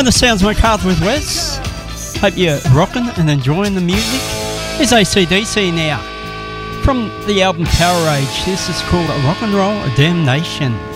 the sounds of my cars with Wes. Hope you're rocking and enjoying the music. Here's AC/DC now. From the album Power Age, this is called Rock and Roll Damnation.